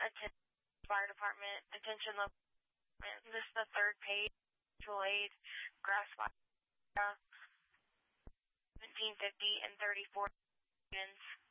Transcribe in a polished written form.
Fire Department, attention local. This is the third page, mutual aid, grass fire, 1750 and 34 students.